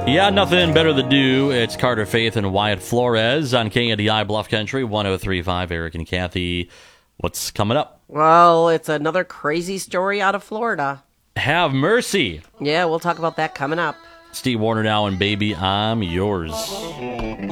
Yeah, nothing better to do. It's Carter Faith and Wyatt Flores on KNDI Bluff Country 103.5. Eric and Kathy, what's coming up? Well, it's another crazy story out of Florida. Have mercy. Yeah, we'll talk about that coming up. Steve Warner now and Baby, I'm Yours.